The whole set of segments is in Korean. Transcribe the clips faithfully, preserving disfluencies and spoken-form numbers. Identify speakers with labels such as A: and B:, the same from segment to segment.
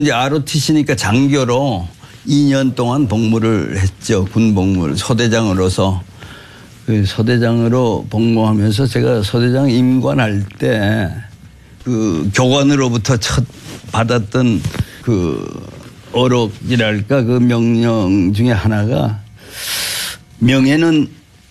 A: 이제 알오티씨니까 장교로 이 년 동안 복무를 했죠. 군 복무를 소대장으로서. 그 소대장으로 복무하면서 제가 소대장 임관할 때 그 교관으로부터 첫 받았던 그 어록이랄까 그 명령 중에 하나가 명예는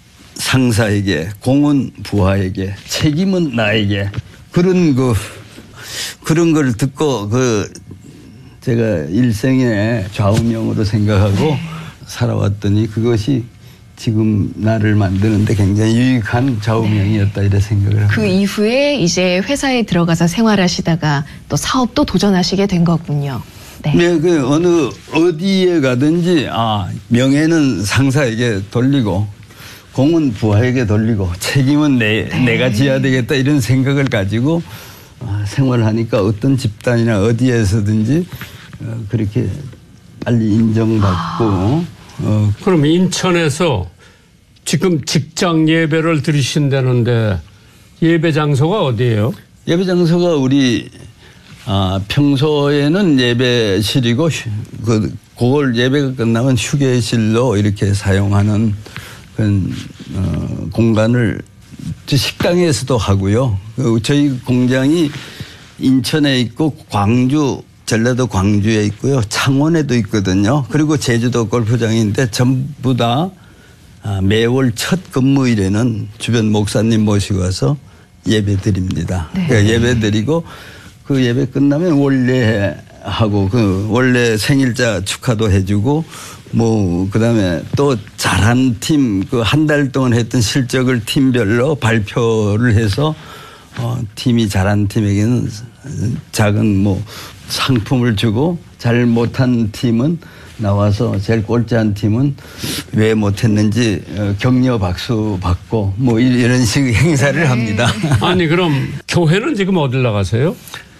A: 상사에게, 공은 부하에게, 책임은 나에게, 그런 그 그런 걸 듣고 그 제가 일생의 좌우명으로 생각하고 살아왔더니 그것이 지금 나를 만드는데 굉장히 유익한 좌우명이었다 이렇게 생각을 합니다.
B: 그 이후에 이제 회사에 들어가서 생활하시다가 또 사업도 도전하시게 된 거군요. 네.
A: 네, 그 어느 어디에 가든지 아 명예는 상사에게 돌리고 공은 부하에게 돌리고 책임은 내, 네. 내가 져야 되겠다 이런 생각을 가지고 아, 생활하니까 어떤 집단이나 어디에서든지 어, 그렇게 빨리 인정받고 아.
C: 어. 그럼 인천에서 지금 직장 예배를 드리신다는데 예배 장소가 어디예요?
A: 예배 장소가 우리 아, 평소에는 예배실이고 그 그걸 예배가 끝나면 휴게실로 이렇게 사용하는 그런 어, 공간을 식당에서도 하고요. 저희 공장이 인천에 있고 광주 전라도 광주에 있고요. 창원에도 있거든요. 그리고 제주도 골프장인데 전부 다 매월 첫 근무일에는 주변 목사님 모시고 와서 예배 드립니다. 네. 그러니까 예배 드리고 그 예배 끝나면 원래하고 그 원래 생일자 축하도 해주고 뭐 그다음에 또 잘한 팀 그 한 달 동안 했던 실적을 팀별로 발표를 해서 어, 팀이 잘한 팀에게는 작은 뭐 상품을 주고 잘 못한 팀은 나와서 제일 꼴찌한 팀은 왜 못했는지 격려 박수 받고 뭐 이런 식의 행사를 합니다.
C: 아니 그럼 교회는 지금 어딜 나가세요?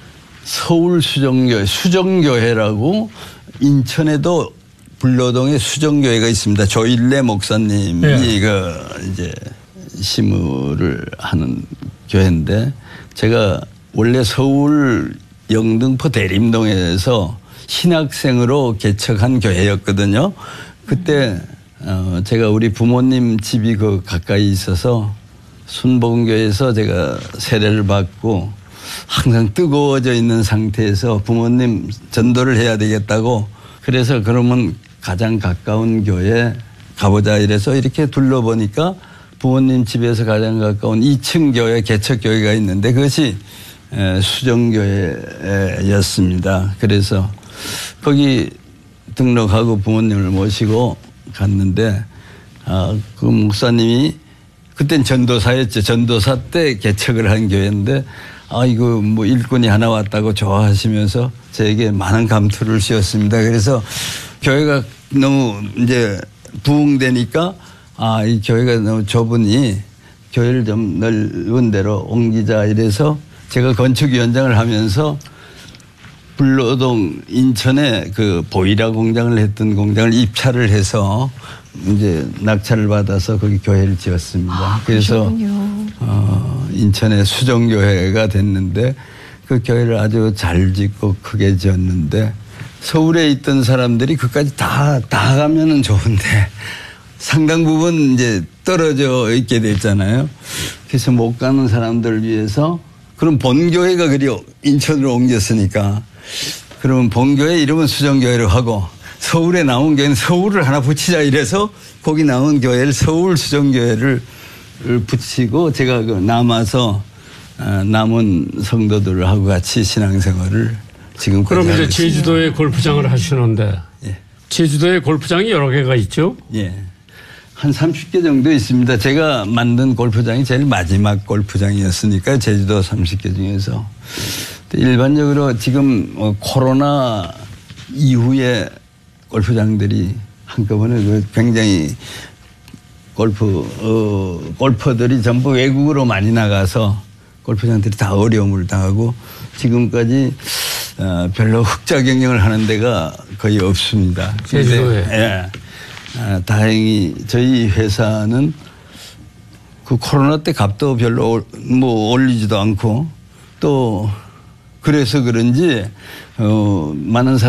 A: 서울 수정교회, 수정교회라고 인천에도 불로동에 수정교회가 있습니다. 조일래 목사님이 네. 그 이제 시무를 하는 교회인데 제가 원래 서울 영등포 대림동에서 신학생으로 개척한 교회였거든요. 그때 어 제가 우리 부모님 집이 그 가까이 있어서 순복음교회에서 제가 세례를 받고 항상 뜨거워져 있는 상태에서 부모님 전도를 해야 되겠다고 그래서 그러면 가장 가까운 교회 가보자 이래서 이렇게 둘러보니까 부모님 집에서 가장 가까운 이 층 교회 개척교회가 있는데 그것이 수정교회였습니다. 그래서 거기 등록하고 부모님을 모시고 갔는데 아, 그 목사님이 그땐 전도사였죠. 전도사 때 개척을 한 교회인데 아 이거 뭐 일꾼이 하나 왔다고 좋아하시면서 저에게 많은 감투를 씌웠습니다. 그래서 교회가 너무 이제 부흥되니까 아 이 교회가 너무 좁으니 교회를 좀 넓은 데로 옮기자 이래서 제가 건축위원장을 하면서 불로동 인천에 그 보이라 공장을 했던 공장을 입찰을 해서 이제 낙찰을 받아서 거기 교회를 지었습니다. 아, 그래서 어, 인천에 수정교회가 됐는데 그 교회를 아주 잘 짓고 크게 지었는데 서울에 있던 사람들이 그까지 다, 다 가면은 좋은데 상당 부분 이제 떨어져 있게 됐잖아요. 그래서 못 가는 사람들을 위해서 그럼 본교회가 그리 인천으로 옮겼으니까 그러면 본교회 이름은 수정교회로 하고 서울에 나온 교회는 서울을 하나 붙이자 이래서 거기 나온 교회를 서울 수정교회를 붙이고 제가 그 남아서 남은 성도들하고 같이 신앙생활을 지금까지
C: 그럼 이제
A: 하고 있습니다.
C: 제주도에 골프장을 하시는데 예. 제주도에 골프장이 여러 개가 있죠?
A: 예. 한 삼십 개 정도 있습니다. 제가 만든 골프장이 제일 마지막 골프장이었으니까 제주도 삼십 개 중에서. 일반적으로 지금 코로나 이후에 골프장들이 한꺼번에 굉장히 골프, 어, 골퍼들이 전부 외국으로 많이 나가서 골프장들이 다 어려움을 당하고 지금까지 어, 별로 흑자 경영을 하는 데가 거의 없습니다.
C: 제주도에.
A: 예. 아, 다행히 저희 회사는 그 코로나 때 값도 별로 뭐 올리지도 않고 또 그래서 그런지 어, 많은 사람